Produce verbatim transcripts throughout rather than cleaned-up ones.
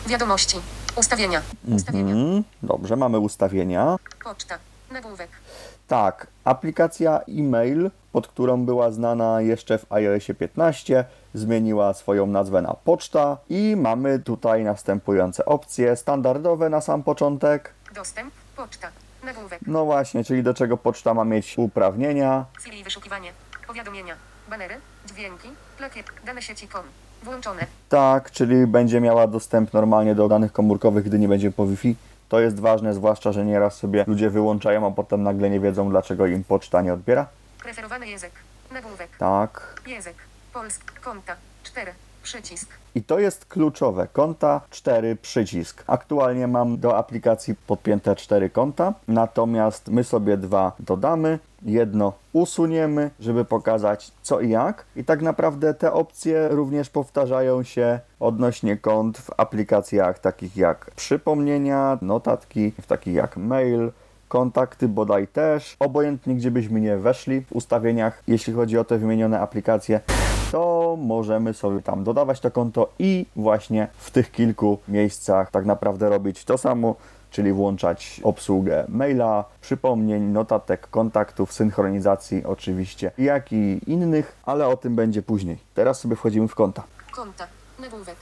Wiadomości. Ustawienia. Ustawienia. Mhm. Dobrze, mamy ustawienia. Poczta. Nagłówek. Tak, aplikacja e-mail, pod którą była znana jeszcze w iOSie piętnaście, zmieniła swoją nazwę na poczta i mamy tutaj następujące opcje standardowe na sam początek. Dostęp. Poczta. Nagłówek. No właśnie, czyli do czego poczta ma mieć uprawnienia. Siri i wyszukiwanie. Powiadomienia. Banery. Dźwięki. Plakiet. Dane sieci kom. Włączone. Tak, czyli będzie miała dostęp normalnie do danych komórkowych, gdy nie będzie po Wi-Fi. To jest ważne, zwłaszcza, że nieraz sobie ludzie wyłączają, a potem nagle nie wiedzą, dlaczego im poczta nie odbiera. Preferowany język. Nagłówek. Tak. Język. Polski. Konta. cztery. Przycisk. I to jest kluczowe. Konta cztery przycisk. Aktualnie mam do aplikacji podpięte cztery konta, natomiast my sobie dwa dodamy. Jedno usuniemy, żeby pokazać co i jak. I tak naprawdę te opcje również powtarzają się odnośnie kont w aplikacjach takich jak przypomnienia, notatki, w takich jak mail, kontakty bodaj też. Obojętnie gdzie byśmy nie weszli w ustawieniach, jeśli chodzi o te wymienione aplikacje, to możemy sobie tam dodawać to konto i właśnie w tych kilku miejscach tak naprawdę robić to samo, czyli włączać obsługę maila, przypomnień, notatek, kontaktów, synchronizacji oczywiście, jak i innych, ale o tym będzie później. Teraz sobie wchodzimy w konta. Konta. Nagłówek.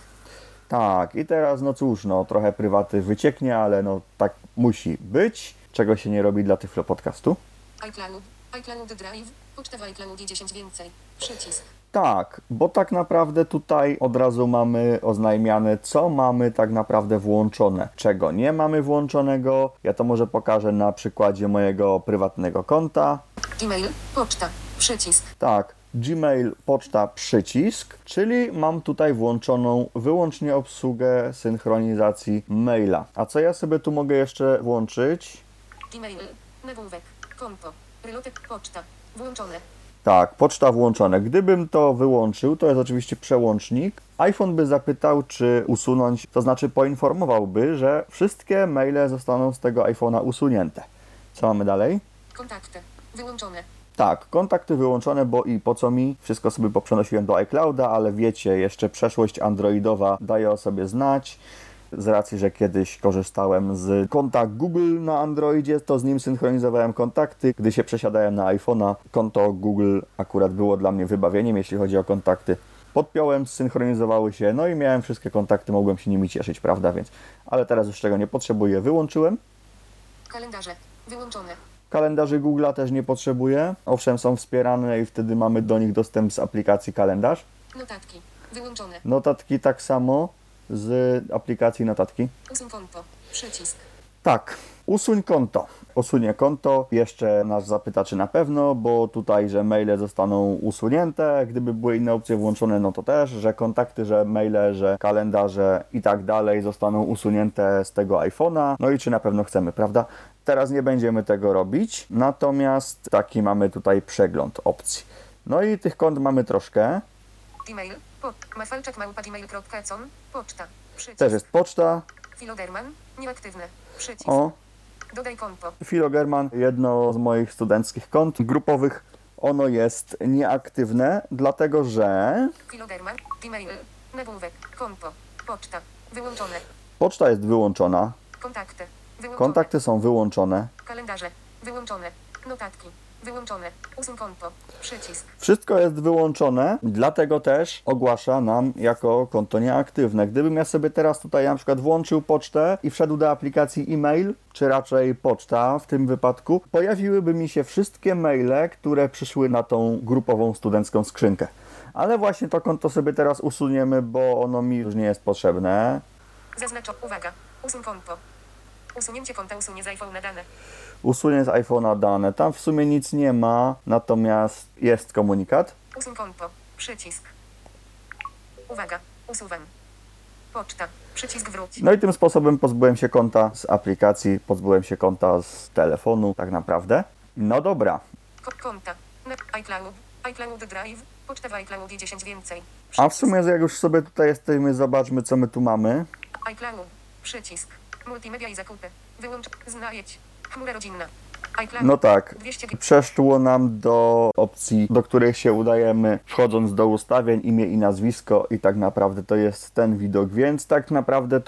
Tak, i teraz no cóż, no trochę prywaty wycieknie, ale no tak musi być, czego się nie robi dla Tyflo Podcastu. iCloud. iCloud Drive. Poczta w iCloudzie dziesięć więcej. Przycisk. Tak, bo tak naprawdę tutaj od razu mamy oznajmiane, co mamy tak naprawdę włączone, czego nie mamy włączonego. Ja to może pokażę na przykładzie mojego prywatnego konta. Gmail. Poczta. Przycisk. Tak, Gmail, poczta, przycisk, czyli mam tutaj włączoną wyłącznie obsługę synchronizacji maila. A co ja sobie tu mogę jeszcze włączyć? Gmail. Nagłówek. Konto. Rylotek. Poczta. Włączone. Tak, poczta włączone. Gdybym to wyłączył, to jest oczywiście przełącznik, iPhone by zapytał, czy usunąć, to znaczy poinformowałby, że wszystkie maile zostaną z tego iPhone'a usunięte. Co mamy dalej? Kontakty. Wyłączone. Tak, kontakty wyłączone, bo i po co mi? Wszystko sobie poprzenosiłem do iClouda, ale wiecie, jeszcze przeszłość androidowa daje o sobie znać. Z racji, że kiedyś korzystałem z konta Google na Androidzie, to z nim synchronizowałem kontakty. Gdy się przesiadałem na iPhone'a, konto Google akurat było dla mnie wybawieniem, jeśli chodzi o kontakty. Podpiąłem, synchronizowały się, no i miałem wszystkie kontakty, mogłem się nimi cieszyć, prawda? Więc, ale teraz już czego nie potrzebuję, wyłączyłem. Kalendarze. Wyłączone. Kalendarzy Google'a też nie potrzebuję. Owszem, są wspierane i wtedy mamy do nich dostęp z aplikacji kalendarz. Notatki. Wyłączone. Notatki tak samo z aplikacji notatki. Usuń konto. Przycisk. Tak, usuń konto. Usunie konto. Jeszcze nas zapyta, czy na pewno, bo tutaj, że maile zostaną usunięte. Gdyby były inne opcje włączone, no to też, że kontakty, że maile, że kalendarze i tak dalej zostaną usunięte z tego iPhone'a. No i czy na pewno chcemy, prawda? Teraz nie będziemy tego robić, natomiast taki mamy tutaj przegląd opcji. No i tych kont mamy troszkę. Gmail. Po. Mafalczak małpa gmail kropka com. Poczta. Przycisk. Też jest poczta. Filogerman. Nieaktywne. Przycisk. O, Dodaj konto. Filogerman, jedno z moich studenckich kont grupowych. Ono jest nieaktywne, dlatego że Filogerman. Gmail. Nagłówek. Konto. Poczta. Wyłączone. poczta jest wyłączona, Kontakty. Wyłączone. kontakty są wyłączone. Kalendarze. Wyłączone. Notatki. Wyłączone. Usuń konto. Przycisk. Wszystko jest wyłączone, dlatego też ogłasza nam jako konto nieaktywne. Gdybym ja sobie teraz tutaj na przykład włączył pocztę i wszedł do aplikacji e-mail, czy raczej poczta w tym wypadku, pojawiłyby mi się wszystkie maile, które przyszły na tą grupową studencką skrzynkę. Ale właśnie to konto sobie teraz usuniemy, bo ono mi już nie jest potrzebne. Zaznacz. Uwaga. Usuń konto. Usunięcie konta usunie z iPhone'a dane. Usunie z iPhone'a dane. Tam w sumie nic nie ma, natomiast jest komunikat. Usuń konto. Przycisk. Uwaga. Usuwam. Poczta. Przycisk wróć. No i tym sposobem pozbyłem się konta z aplikacji, pozbyłem się konta z telefonu, tak naprawdę. No dobra. Ko- konta. Na iCloud. iCloud Drive. Poczta w iCloudzie dziesięć więcej. A w sumie jak już sobie tutaj jesteśmy, zobaczmy co my tu mamy. iCloud. Przycisk. Multimedia i zakupy. Wyłącz. Znajdź. Chmura rodzinna. iCloud. No tak, dwieście. przeszło nam do opcji, do których się udajemy, wchodząc do ustawień, imię i nazwisko i tak naprawdę to jest ten widok, więc tak naprawdę tu